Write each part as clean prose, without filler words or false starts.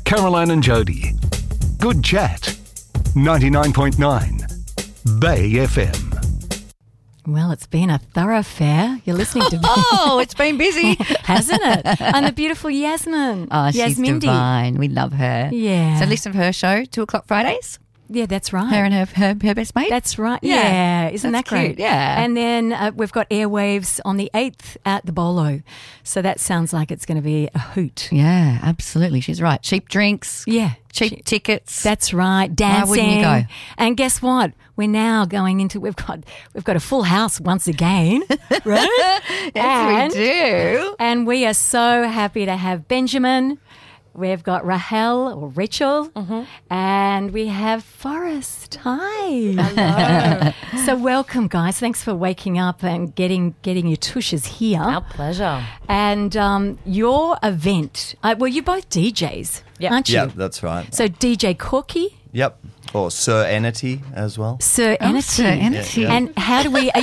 Caroline and Jody. Good chat. 99.9 Bay FM. Well, it's been a thoroughfare. You're listening to Oh, it's been busy. hasn't it? And the beautiful Yasmin. Oh, she's Yasmindy. divine. We love her. Yeah. So listen for her show, 2:00 Fridays. Yeah, that's right. Her and her best mate. That's right. Yeah. Yeah. Isn't That's that great? cute, yeah. And then we've got Airwaves on the 8th at the Bolo. So that sounds like it's going to be a hoot. Yeah, absolutely. She's right. Cheap drinks. Yeah. Cheap tickets. That's right. Dancing. Why wouldn't you go? And guess what? We're now going into we've got a full house once again. Right? Yes, we do. And we are so happy to have Benjamin. We've got Rahel or Rachel, and we have Forrest. Hi. Hello. So welcome, guys. Thanks for waking up and getting your tushes here. Our pleasure. And your event, well, you're both DJs, Yep. aren't you? Yeah, that's right. So DJ Corky, Yep. Or Sir Entity as well. Sir Entity. Sir Entity. Yeah. And how do we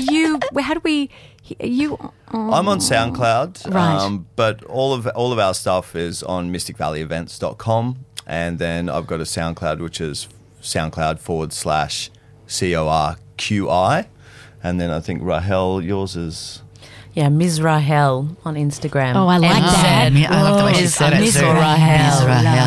I'm on SoundCloud, Right. but all of our stuff is on mysticvalleyevents.com, and then I've got a SoundCloud which is SoundCloud/CORQI, and then I think Rahel, yours is. Yeah, Ms. Rahel on Instagram. Oh, I like that. Yeah, I love the way she said it. Ms. too. Rahel.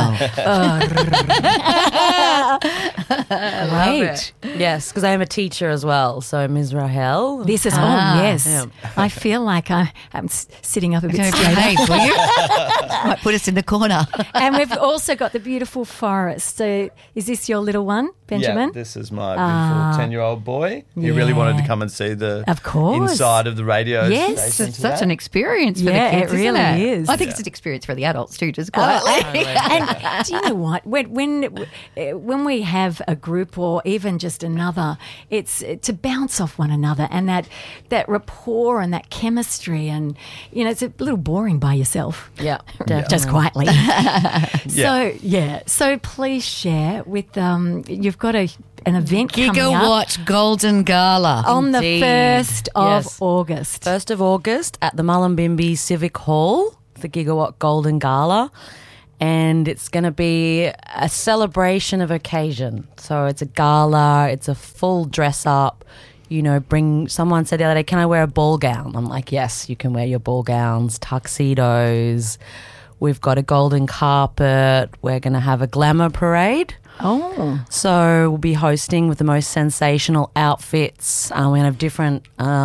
Ms. Rahel. Great. Yes, because I am a teacher as well. So Ms. Rahel. This is, yes. Yeah. I feel like I'm sitting up a bit Don't straighter. behave, will you? Might put us in the corner. And we've also got the beautiful Forrest. So is this your little one, Benjamin? Yeah, this is my beautiful 10-year-old boy. He really wanted to come and see the Of course. inside of the radio Yes. station It's today. such an experience for Yeah, the kids, it isn't really it? is. I think it's an experience for the adults too, just Oh, quietly. and do you know what? When we have a group or even just another, it's to bounce off one another and that rapport and that chemistry, and it's a little boring by yourself. Yeah, Just quietly. Yeah. So please share with you've got an event coming up Gigawatt Golden Gala. on the Indeed. 1st of Yes. August. 1st of August at the Mullumbimby Civic Hall, the Gigawatt Golden Gala. And it's going to be a celebration of occasion. So it's a gala, it's a full dress up. Someone said the other day, can I wear a ball gown? I'm like, yes, you can wear your ball gowns, tuxedos. We've got a golden carpet. We're going to have a glamour parade. Oh. So we'll be hosting with the most sensational outfits. We're going to have different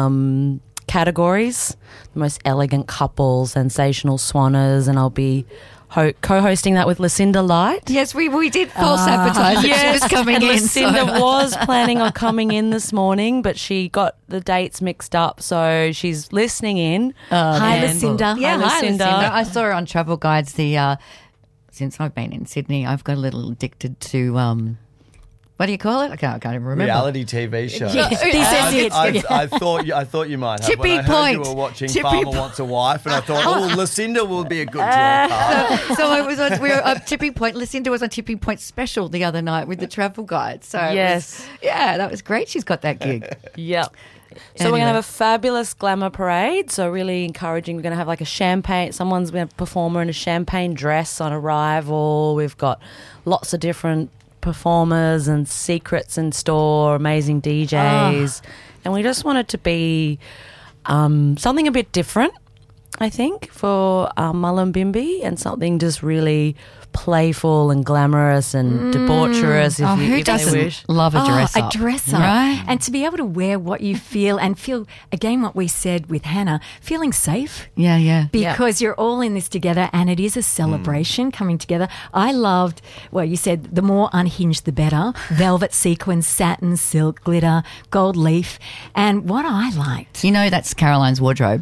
categories. The most elegant couples, sensational swanners, and I'll be co-hosting that with Lucinda Light. Yes, we did false advertise that she was coming and in. Lucinda was planning on coming in this morning, but she got the dates mixed up, so she's listening in. Hi, And- Lucinda. Yeah, Hi, hi, Lucinda. Lucinda. I saw her on Travel Guides. Since I've been in Sydney, I've got a little addicted to what do you call it? I can't even remember. Reality TV show. Yes, this is it. I thought you might have. Tipping when I heard Point. you were watching Tipping Farmer Point. Wants a Wife, and I thought, Lucinda will be a good draw card. So we were on Tipping Point. Lucinda was on Tipping Point special the other night with the Travel Guide. So Yes. that was great. She's got that gig. Yep. So we're going to have a fabulous glamour parade. So really encouraging. We're going to have like a champagne. Someone's going to perform in a champagne dress on arrival. We've got lots of different performers and secrets in store, amazing DJs. And we just want it to be something a bit different, I think, for Mullumbimby, and something just really playful and glamorous and debaucherous, if Who they doesn't wish. love a dress A up? dress up. Right? And to be able to wear what you feel and feel, again, what we said with Hannah, feeling safe. Yeah, yeah. Because you're all in this together and it is a celebration coming together. I loved, well, you said the more unhinged the better. Velvet sequins, satin, silk, glitter, gold leaf. And what I liked, That's Caroline's wardrobe.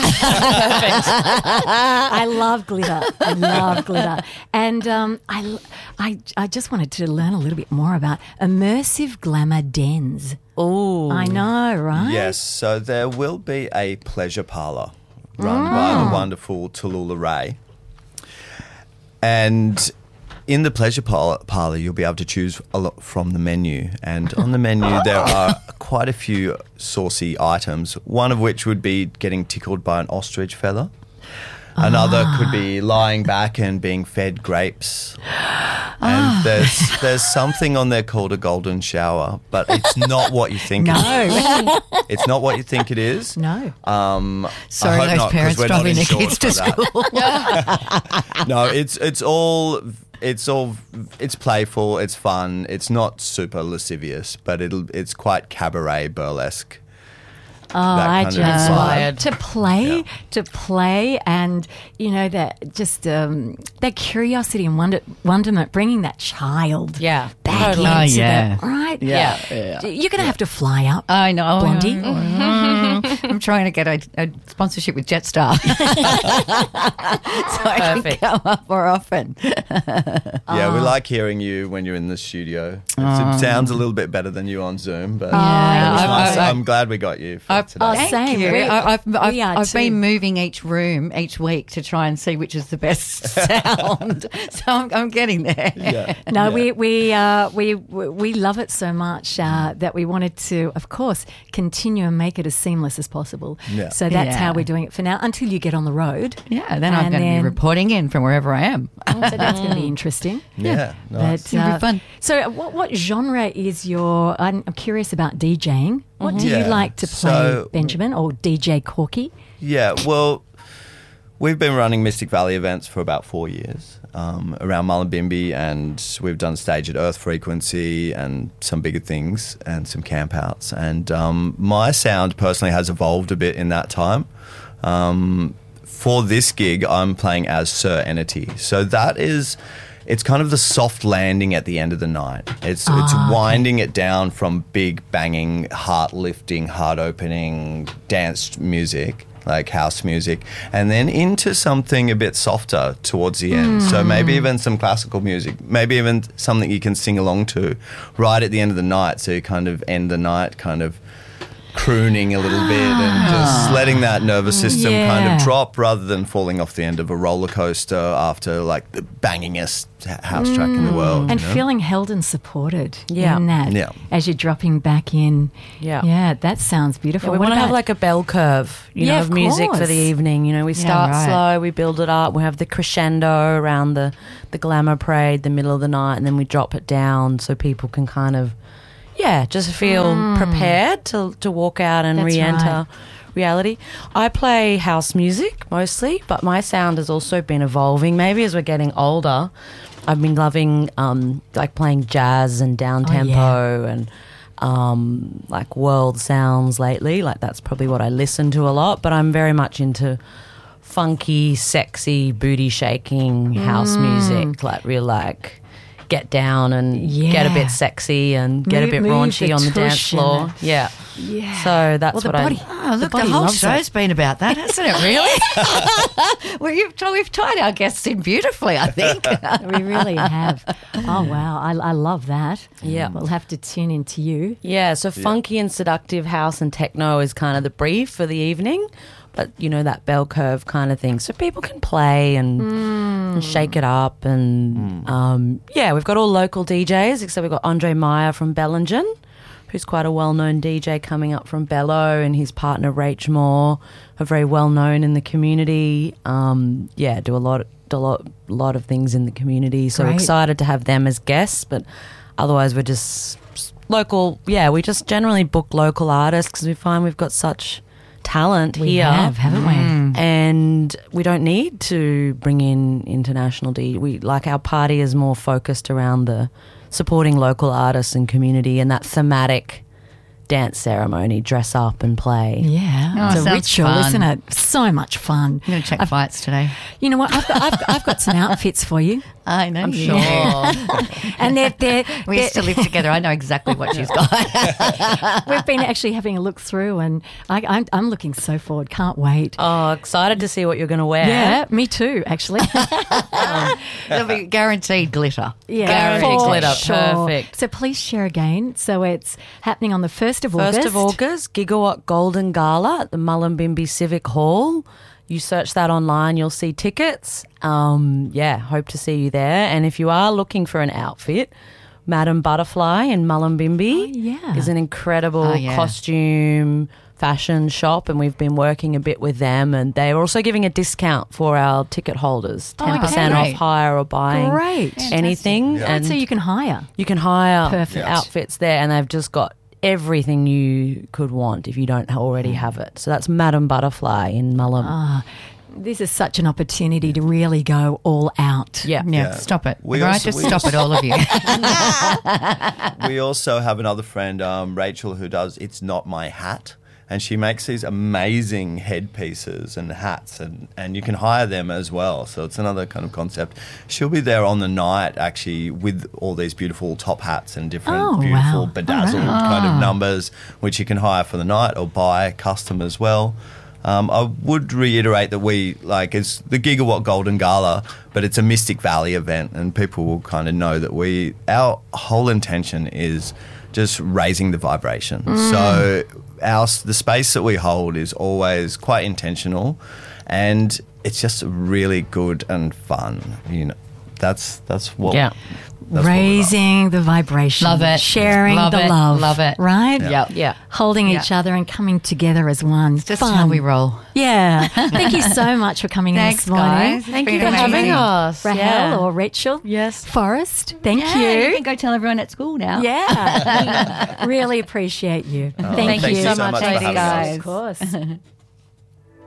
I love glitter. I love glitter. And I just wanted to learn a little bit more about immersive glamour dens. Oh, I know, right? Yes, so there will be a pleasure parlour run by the wonderful Tallulah Ray. And in the pleasure parlour, you'll be able to choose a lot from the menu. And on the menu, there are quite a few saucy items, one of which would be getting tickled by an ostrich feather. Another could be lying back and being fed grapes. And there's something on there called a golden shower, but it's not what you think it is. No. It's not what you think it is. No. Sorry, I hope those not, 'cause parents we're not driving their insured kids to for that. school. No, it's playful, it's fun. It's not super lascivious, but it's quite cabaret burlesque. Oh, I kind of just vibe. to play, and that just that curiosity and wonderment, bringing that child Yeah, back totally. into Oh, yeah. that, right? Yeah. You're going to have to fly up. I know. Blondie. I'm trying to get a sponsorship with Jetstar. So I Perfect. can come up more often. Yeah, we like hearing you when you're in the studio. It sounds a little bit better than you on Zoom, but Yeah, it was I- nice. I- I'm glad we got you for today. Oh, Thank same. you. We are I've too. been moving each room each week to try and see which is the best sound. So I'm getting there. Yeah. No, Yeah. we love it so much that we wanted to, of course, continue and make it as seamless as possible. Yeah. So that's Yeah. how we're doing it for now until you get on the road. Yeah, then I'm And going to be then- reporting in from wherever I am. So that's going to be interesting. Yeah, nice. But, It'll be fun. So, what genre is your? I'm curious about DJing. What do you Yeah. like to play, So- Benjamin, or DJ Corky? Yeah, well, we've been running Mystic Valley events for about 4 years around Mullumbimby, and we've done stage at Earth Frequency and some bigger things and some campouts. And my sound personally has evolved a bit in that time. For this gig, I'm playing as Sir Entity. So it's kind of the soft landing at the end of the night. It's winding it down from big banging, heart lifting, heart opening dance music, like house music, and then into something a bit softer towards the end. So maybe even some classical music, maybe even something you can sing along to right at the end of the night. So you kind of end the night kind of crooning a little bit and just letting that nervous system kind Yeah. of drop rather than falling off the end of a roller coaster after like the bangingest house track in the world. And you know? feeling held and supported Yeah. in that Yeah. as you're dropping back in. Yeah. Yeah, that sounds beautiful. We What want to have about- like a bell curve, Yeah, know, of of music for course. the evening. We start right. slow, we build it up, we have the crescendo around the glamour parade, the middle of the night, and then we drop it down so people can kind of, just feel prepared to walk out and That's re-enter right. reality. I play house music mostly, but my sound has also been evolving. Maybe as we're getting older, I've been loving like playing jazz and down tempo and like world sounds lately. Like that's probably what I listen to a lot, but I'm very much into funky, sexy, booty shaking house music, like real like get down and get a Yeah. bit sexy and get a bit Move raunchy the on the dance tush and floor. the- Yeah. Yeah. So that's Well, the what body- Oh, look, the body whole loves show's been about that, hasn't it, really? Well, we've tied our guests in beautifully, I think. We really have. Oh, wow. I love that. Yeah. We'll have to tune into you. Yeah, so funky and seductive house and techno is kind of the brief for the evening, but that bell curve kind of thing, so people can play and shake it up. And we've got all local DJs, except we've got Andre Meyer from Bellingen, who's quite a well-known DJ coming up from Bello, and his partner Rach Moore are very well-known in the community. Do a lot of things in the community. So Great. excited to have them as guests, but otherwise we're just local. Yeah, we just generally book local artists because we find we've got such talent We here, have, haven't we? and we don't need to bring in international We like our party is more focused around the supporting local artists and community and that thematic dance ceremony, dress up and play. Yeah. Oh, It's a sounds ritual, fun. isn't it? So much fun. I'm going to check flights today. You know what? I've got some outfits for you. I know. I'm you sure. do. And We used to live together. I know exactly what she's got. we've been actually having a look through, and I'm looking so forward. Can't wait. Oh, excited to see what you're going to wear. Yeah, me too, actually. There'll be guaranteed glitter. Yeah, Guaranteed for glitter. sure. Perfect. So please share again. So it's happening on the 1st of August. 1st of August, Gigawatt Golden Gala at the Mullumbimby Civic Hall. You search that online, you'll see tickets. Hope to see you there. And if you are looking for an outfit, Madam Butterfly in Mullumbimby Oh, yeah. is an incredible Oh, yeah. costume, fashion shop, and we've been working a bit with them, and they're also giving a discount for our ticket holders, 10% off great. hire or buying Great. anything. Yeah. And So you can hire. you can hire Perfect. outfits there, and they've just got everything you could want if you don't already have it. So that's Madame Butterfly in Mullum. This is such an opportunity to really go all out. Yeah. Yeah, stop it. We right, also- just we stop it, all of you. We also have another friend, Rachel, who does It's Not My Hat. And she makes these amazing headpieces and hats, and you can hire them as well. So it's another kind of concept. She'll be there on the night, actually, with all these beautiful top hats and different Oh, beautiful wow. bedazzled kind of numbers, which you can hire for the night or buy custom as well. I would reiterate that it's the Gigawatt Golden Gala, but it's a Mystic Valley event, and people will kind of know that our whole intention is just raising the vibration. So the space that we hold is always quite intentional, and it's just really good and fun. That's what. Yeah. That's what we're Raising the vibration. Love it. Sharing Love the it. love. Love it. Right? Yep. Yeah. Holding Yeah. each other and coming together as one. Just Fun. how we roll. Yeah. Thank you so much for coming in Thanks, this morning. guys. Thank It's you been for having amazing. us. Rahel Yeah. or Rachel. Yes. Forrest, thank Yeah, you you. can go tell everyone at school now. Yeah. Really appreciate you. Thank thank you you so much for ladies. having us. Of course.